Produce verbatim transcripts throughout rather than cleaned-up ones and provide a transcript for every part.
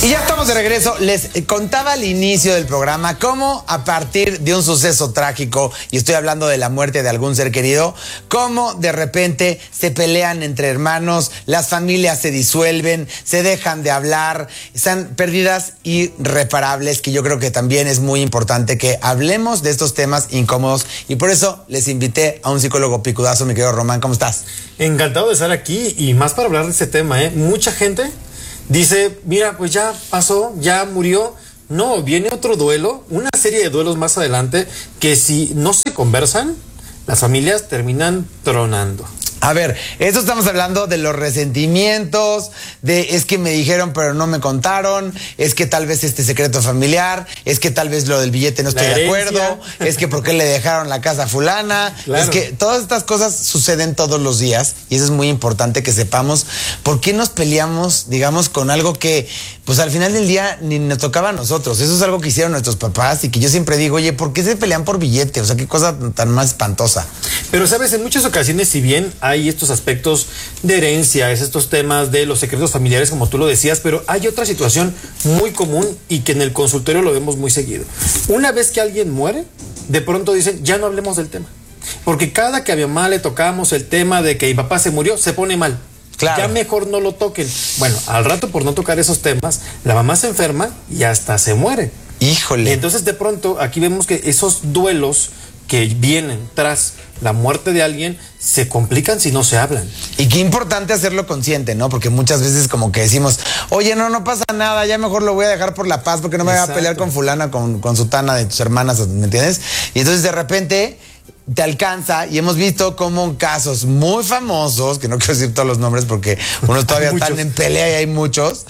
Y ya estamos de regreso. Les contaba al inicio del programa cómo a partir de un suceso trágico, y estoy hablando de la muerte de algún ser querido, cómo de repente se pelean entre hermanos, las familias se disuelven, se dejan de hablar, están pérdidas irreparables, que yo creo que también es muy importante que hablemos de estos temas incómodos, y por eso les invité a un psicólogo picudazo, mi querido Román. ¿Cómo estás? Encantado de estar aquí y más para hablar de este tema, ¿eh? Mucha gente dice, mira, pues ya pasó, ya murió. No, viene otro duelo, una serie de duelos más adelante que si no se conversan, las familias terminan tronando. A ver, esto estamos hablando de los resentimientos, de es que me dijeron pero no me contaron, es que tal vez este secreto familiar, es que tal vez lo del billete no estoy de acuerdo, es que por qué le dejaron la casa a fulana, claro. Es que todas estas cosas suceden todos los días y eso es muy importante que sepamos por qué nos peleamos, digamos, con algo que pues al final del día ni nos tocaba a nosotros. Eso es algo que hicieron nuestros papás y que yo siempre digo, oye, ¿por qué se pelean por billete? O sea, qué cosa tan más espantosa. Pero sabes, en muchas ocasiones, si bien hay estos aspectos de herencia, es estos temas de los secretos familiares, como tú lo decías, pero hay otra situación muy común y que en el consultorio lo vemos muy seguido. Una vez que alguien muere, de pronto dicen, ya no hablemos del tema. Porque cada que a mi mamá le tocamos el tema de que mi papá se murió, se pone mal. Claro. Ya mejor no lo toquen. Bueno, al rato por no tocar esos temas, la mamá se enferma y hasta se muere. Híjole. Entonces de pronto aquí vemos que esos duelos que vienen tras la muerte de alguien se complican si no se hablan. Y qué importante hacerlo consciente, ¿no? Porque muchas veces como que decimos, oye, no, no pasa nada, ya mejor lo voy a dejar por la paz porque no me Exacto. voy a pelear con fulana, con, con sutana de tus hermanas, ¿me entiendes? Y entonces de repente te alcanza, y hemos visto como casos muy famosos, que no quiero decir todos los nombres porque unos todavía están en pelea y hay muchos,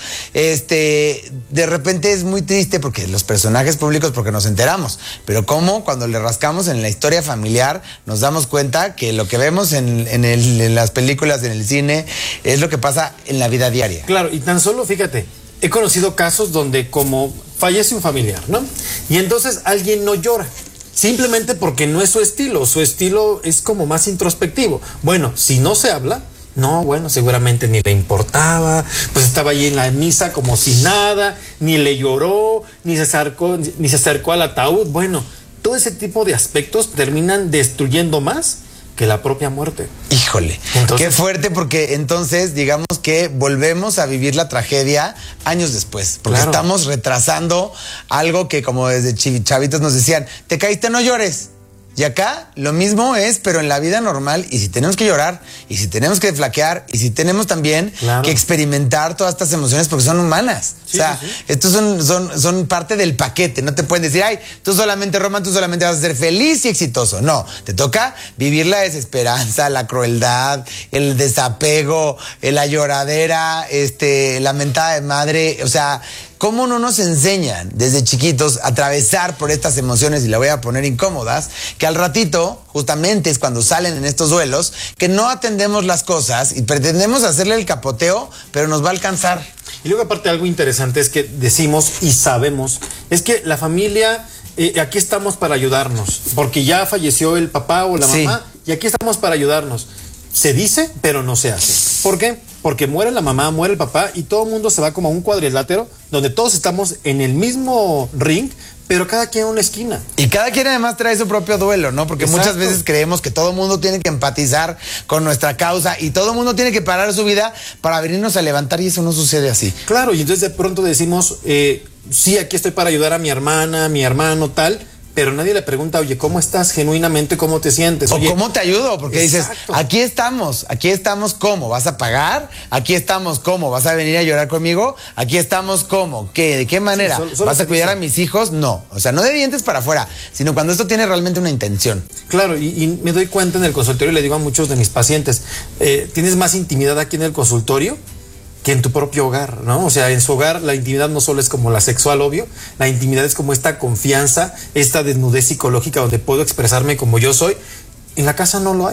este, de repente es muy triste porque los personajes públicos, porque nos enteramos, pero como cuando le rascamos en la historia familiar, nos damos cuenta que lo que vemos en, en, el, en las películas, en el cine, es lo que pasa en la vida diaria. Claro, y tan solo, fíjate, he conocido casos donde como fallece un familiar, ¿no? Y entonces alguien no llora. Simplemente porque no es su estilo, su estilo es como más introspectivo. Bueno, si no se habla, no, bueno, seguramente ni le importaba, pues estaba ahí en la misa como si nada, ni le lloró, ni se acercó, ni se acercó al ataúd. Bueno, todo ese tipo de aspectos terminan destruyendo más que la propia muerte. Híjole, entonces, qué fuerte, porque entonces digamos que volvemos a vivir la tragedia años después, porque claro. estamos retrasando algo que como desde chavitos nos decían, te caíste, no llores. Y acá lo mismo es, pero en la vida normal, y si tenemos que llorar, y si tenemos que flaquear, y si tenemos también claro. que experimentar todas estas emociones porque son humanas. Sí, o sea, sí, sí. estos son, son, son parte del paquete. No te pueden decir, ay, tú solamente, Román, tú solamente vas a ser feliz y exitoso. No, te toca vivir la desesperanza, la crueldad, el desapego, la lloradera, este, la mentada de madre. O sea, ¿cómo no nos enseñan desde chiquitos a atravesar por estas emociones, y la voy a poner incómodas, que al ratito, justamente es cuando salen en estos duelos, que no atendemos las cosas y pretendemos hacerle el capoteo, pero nos va a alcanzar? Y luego aparte algo interesante es que decimos y sabemos, es que la familia, eh, aquí estamos para ayudarnos, porque ya falleció el papá o la mamá, sí. y aquí estamos para ayudarnos. Se dice, pero no se hace. ¿Por qué? Porque muere la mamá, muere el papá y todo el mundo se va como a un cuadrilátero donde todos estamos en el mismo ring, pero cada quien en una esquina. Y cada quien además trae su propio duelo, ¿no? Porque Exacto. muchas veces creemos que todo el mundo tiene que empatizar con nuestra causa y todo el mundo tiene que parar su vida para venirnos a levantar, y eso no sucede así. Claro, y entonces de pronto decimos, eh, sí, aquí estoy para ayudar a mi hermana, a mi hermano, tal, pero nadie le pregunta, oye, ¿cómo estás genuinamente? ¿Cómo te sientes? O oye, ¿cómo te ayudo? Porque Exacto. dices, aquí estamos, aquí estamos, ¿cómo? ¿Vas a pagar? Aquí estamos, ¿cómo? ¿Vas a venir a llorar conmigo? Aquí estamos, ¿cómo? ¿Qué? ¿De qué manera? Sí, solo, solo ¿Vas a cuidar a mis hijos? No. O sea, no de dientes para afuera, sino cuando esto tiene realmente una intención. Claro, y, y me doy cuenta en el consultorio y le digo a muchos de mis pacientes, eh, ¿tienes más intimidad aquí en el consultorio que en tu propio hogar, ¿no? O sea, en su hogar la intimidad no solo es como la sexual, obvio, la intimidad es como esta confianza, esta desnudez psicológica donde puedo expresarme como yo soy. En la casa no lo hay.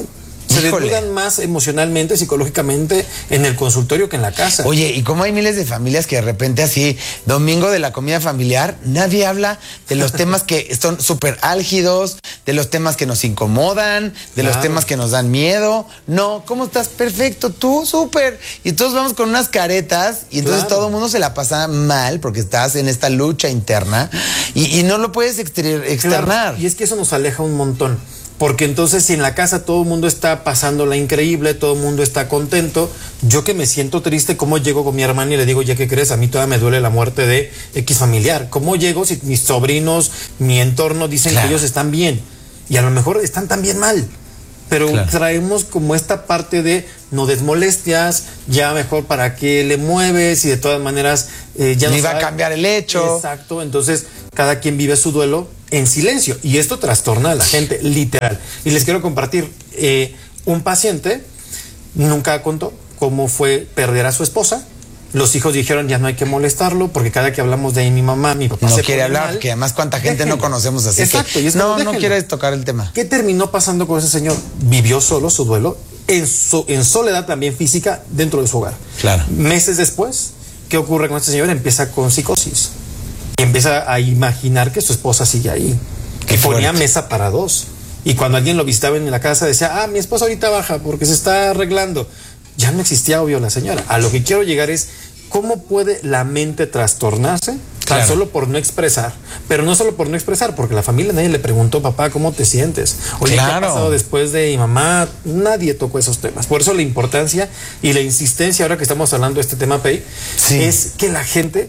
Se desnudan más emocionalmente, psicológicamente en el consultorio que en la casa. Oye, ¿y cómo hay miles de familias que de repente así, domingo de la comida familiar, nadie habla de los temas que son súper álgidos, de los temas que nos incomodan, de claro. los temas que nos dan miedo? No, ¿cómo estás? Perfecto, tú, súper. Y todos vamos con unas caretas y entonces claro. todo el mundo se la pasa mal porque estás en esta lucha interna y, y no lo puedes exter externar. Claro. Y es que eso nos aleja un montón. Porque entonces si en la casa todo el mundo está pasándola increíble, todo el mundo está contento, yo que me siento triste, ¿cómo llego con mi hermana y le digo, ya que crees? A mí todavía me duele la muerte de X familiar. ¿Cómo llego si mis sobrinos, mi entorno dicen claro. que ellos están bien? Y a lo mejor están también mal. Pero claro. traemos como esta parte de no des molestias, ya mejor para qué le mueves y de todas maneras eh, ya no no va a cambiar el hecho. Exacto, entonces cada quien vive su duelo en silencio y esto trastorna a la gente, literal. Y les quiero compartir, eh, un paciente nunca contó cómo fue perder a su esposa. Los hijos dijeron, ya no hay que molestarlo, porque cada que hablamos de ahí, mi mamá, mi papá no se quiere hablar, mal. porque además cuánta gente déjenlo. No conocemos así. Exacto, que y es no, déjenlo. no quiere tocar el tema. ¿Qué terminó pasando con ese señor? Vivió solo su duelo, en, so, en soledad también física, dentro de su hogar. Claro. Meses después, ¿qué ocurre con este señor? Empieza con psicosis. Y empieza a imaginar que su esposa sigue ahí. Que ponía mesa para dos. Y cuando alguien lo visitaba en la casa, decía, ah, mi esposa ahorita baja porque se está arreglando. Ya no existía, obvio, la señora. A lo que quiero llegar es, ¿cómo puede la mente trastornarse? Claro. Tan solo por no expresar. Pero no solo por no expresar, porque la familia nadie le preguntó, papá, ¿cómo te sientes? Oye, claro. ¿qué ha pasado después de mi mamá? Nadie tocó esos temas. Por eso la importancia y la insistencia, ahora que estamos hablando de este tema, Pei, sí. es que la gente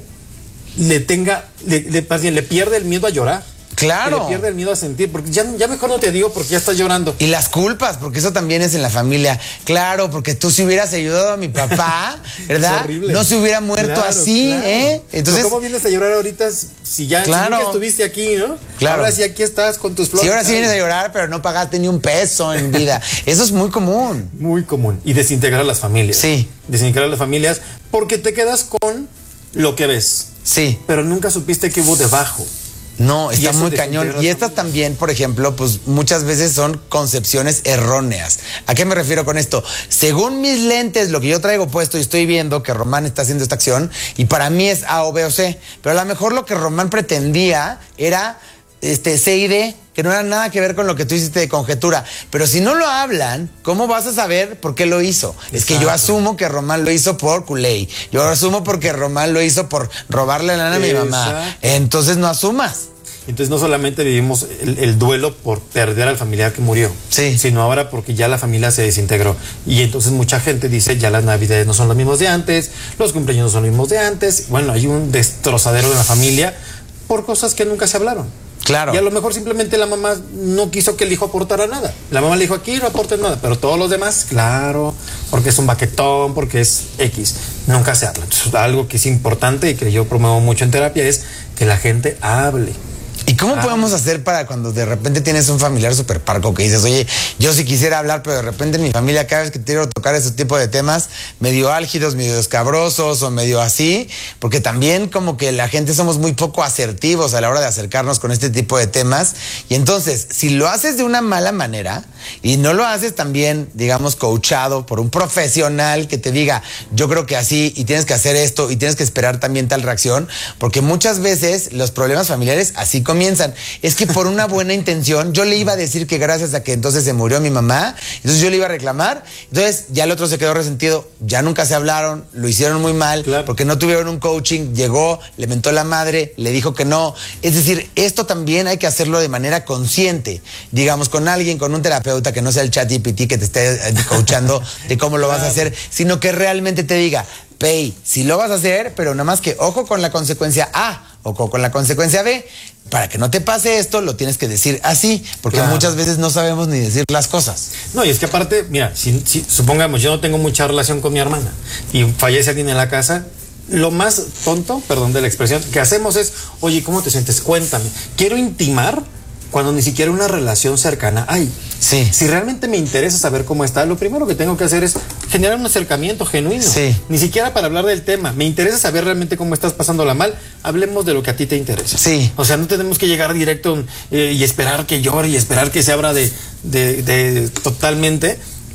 le tenga, le, le, le pierde el miedo a llorar. Claro. Que le pierde el miedo a sentir, porque ya, ya mejor no te digo porque ya estás llorando. Y las culpas, porque eso también es en la familia. Claro, porque tú si hubieras ayudado a mi papá, ¿verdad? No se hubiera muerto claro, así, claro. ¿eh? Entonces, ¿cómo vienes a llorar ahorita si ya, claro. si estuviste aquí, ¿no? Claro. Ahora sí aquí estás con tus flores. Sí, ahora sí vienes a llorar, pero no pagaste ni un peso en vida. Eso es muy común. Muy común. Y desintegrar las familias. Sí. Desintegrar las familias porque te quedas con lo que ves. Sí. Pero nunca supiste que hubo debajo. No, está muy cañón. Y estas también, por ejemplo, pues muchas veces son concepciones erróneas. ¿A qué me refiero con esto? Según mis lentes, lo que yo traigo puesto y estoy viendo que Román está haciendo esta acción y para mí es A o B o C, pero a lo mejor lo que Román pretendía era este C y D, que no era nada que ver con lo que tú hiciste de conjetura. Pero si no lo hablan, ¿cómo vas a saber por qué lo hizo? Exacto. Es que yo asumo que Román lo hizo por culé. Yo asumo porque Román lo hizo por robarle la lana a mi mamá. Entonces no asumas. Entonces no solamente vivimos el, el duelo por perder al familiar que murió, sí. sino ahora porque ya la familia se desintegró. Y entonces mucha gente dice, ya las navidades no son los mismos de antes, los cumpleaños no son los mismos de antes. Bueno, hay un destrozadero de la familia por cosas que nunca se hablaron. Claro. Y a lo mejor simplemente la mamá no quiso que el hijo aportara nada. La mamá le dijo, aquí no aportes nada, pero todos los demás, claro, porque es un baquetón, porque es X. Nunca se habla. Entonces, algo que es importante y que yo promuevo mucho en terapia es que la gente hable. ¿Y cómo ah. podemos hacer para cuando de repente tienes un familiar súper parco que dices, oye, yo sí quisiera hablar, pero de repente en mi familia cada vez que quiero tocar ese tipo de temas medio álgidos, medio escabrosos o medio así, porque también como que la gente somos muy poco asertivos a la hora de acercarnos con este tipo de temas y entonces si lo haces de una mala manera y no lo haces también, digamos, coachado por un profesional que te diga, yo creo que así y tienes que hacer esto y tienes que esperar también tal reacción, porque muchas veces los problemas familiares así comienzan. Es que por una buena intención yo le iba a decir que gracias a que entonces se murió mi mamá, entonces yo le iba a reclamar, entonces ya el otro se quedó resentido, ya nunca se hablaron, lo hicieron muy mal, claro. porque no tuvieron un coaching, llegó, le mentó la madre, le dijo que no. Es decir, esto también hay que hacerlo de manera consciente, digamos, con alguien, con un terapeuta que no sea el chat G P T que te esté coachando de cómo lo vas a hacer, sino que realmente te diga, Pei, si lo vas a hacer, pero nada más que ojo con la consecuencia A, ojo con la consecuencia B. Para que no te pase esto, lo tienes que decir así, porque claro. muchas veces no sabemos ni decir las cosas. No, y es que aparte, mira, si, si, supongamos, yo no tengo mucha relación con mi hermana y fallece alguien en la casa, lo más tonto, perdón de la expresión, que hacemos es, oye, ¿cómo te sientes? Cuéntame. Quiero intimar cuando ni siquiera una relación cercana hay. Sí. Si realmente me interesa saber cómo está, lo primero que tengo que hacer es generar un acercamiento genuino. Sí. Ni siquiera para hablar del tema. Me interesa saber realmente cómo estás pasándola mal. Hablemos de lo que a ti te interesa. Sí. O sea, no tenemos que llegar directo eh, y esperar que llore y esperar que se abra de, de, de totalmente,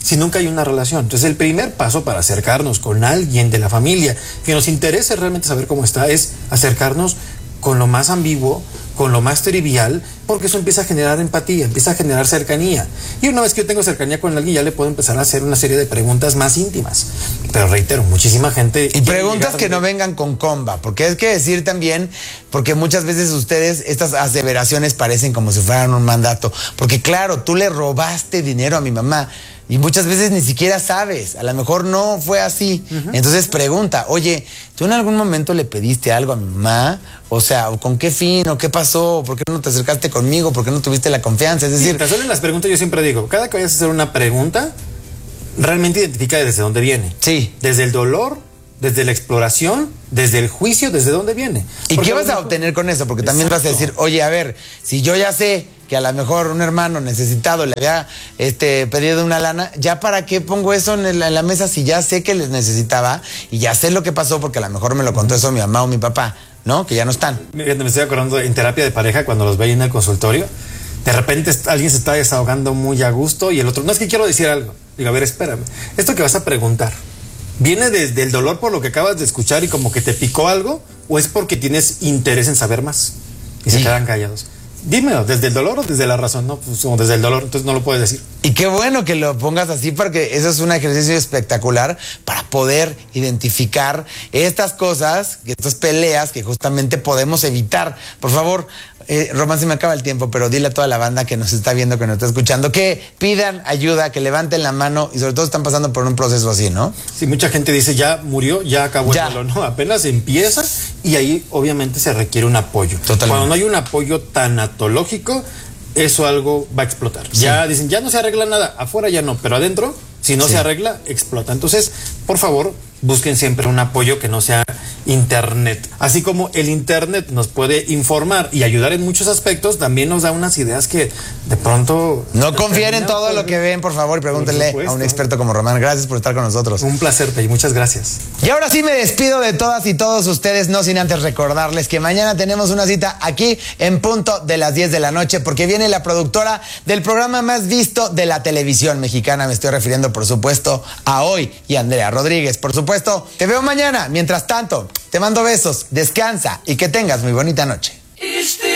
si nunca hay una relación? Entonces el primer paso para acercarnos con alguien de la familia que nos interese realmente saber cómo está es acercarnos con lo más ambiguo, con lo más trivial, porque eso empieza a generar empatía, empieza a generar cercanía. Y una vez que yo tengo cercanía con alguien, ya le puedo empezar a hacer una serie de preguntas más íntimas. Pero reitero, muchísima gente... Y preguntas que no vengan con comba, porque hay que decir también, porque muchas veces ustedes, estas aseveraciones parecen como si fueran un mandato. Porque claro, tú le robaste dinero a mi mamá. Y muchas veces ni siquiera sabes, a lo mejor no fue así. Uh-huh. Entonces pregunta, oye, ¿tú en algún momento le pediste algo a mi mamá? O sea, ¿con qué fin? ¿O qué pasó? ¿Por qué no te acercaste conmigo? ¿Por qué no tuviste la confianza? Es decir... Sí, en las preguntas yo siempre digo, cada que vayas a hacer una pregunta, realmente identifica desde dónde viene. Sí. Desde el dolor, desde la exploración, desde el juicio, desde dónde viene. ¿Y Porque qué vas a obtener con eso? Porque también Exacto. vas a decir, oye, a ver, si yo ya sé que a lo mejor un hermano necesitado le había este, pedido una lana, ¿ya para qué pongo eso en, el, en la mesa si ya sé que les necesitaba y ya sé lo que pasó porque a lo mejor me lo contó eso mi mamá o mi papá, ¿no? Que ya no están. Me estoy acordando en terapia de pareja cuando los veía en el consultorio, de repente alguien se está desahogando muy a gusto y el otro, no, es que quiero decir algo. Digo, a ver, espérame, esto que vas a preguntar, ¿viene desde el dolor por lo que acabas de escuchar y como que te picó algo? ¿O es porque tienes interés en saber más? Y sí. Se quedan callados. Dímelo, ¿desde el dolor o desde la razón? No, pues como desde el dolor, entonces no lo puedes decir. Y qué bueno que lo pongas así, porque eso es un ejercicio espectacular para poder identificar estas cosas, estas peleas que justamente podemos evitar. Por favor, eh, Román, se me acaba el tiempo, pero dile a toda la banda que nos está viendo, que nos está escuchando, que pidan ayuda, que levanten la mano y sobre todo están pasando por un proceso así, ¿no? Sí, mucha gente dice, ya murió, ya acabó ya. el dolor. No, apenas empieza y ahí obviamente se requiere un apoyo. Totalmente. Cuando no hay un apoyo tanatológico, eso algo va a explotar. Sí. Ya dicen, ya no se arregla nada, afuera ya no, pero adentro, si no sí. se arregla, explota. Entonces, por favor, busquen siempre un apoyo que no sea internet. Así como el internet nos puede informar y ayudar en muchos aspectos, también nos da unas ideas que de pronto... No confíen en todo lo que ven, por favor, y pregúntenle a un experto como Román. Gracias por estar con nosotros. Un placer, Pei, muchas gracias. Y ahora sí me despido de todas y todos ustedes, no sin antes recordarles que mañana tenemos una cita aquí en punto de las diez de la noche, porque viene la productora del programa más visto de la televisión mexicana. Me estoy refiriendo, por supuesto, a Hoy y Andrea Rodríguez. Por supuesto, te veo mañana. Mientras tanto, te mando besos, descansa y que tengas muy bonita noche.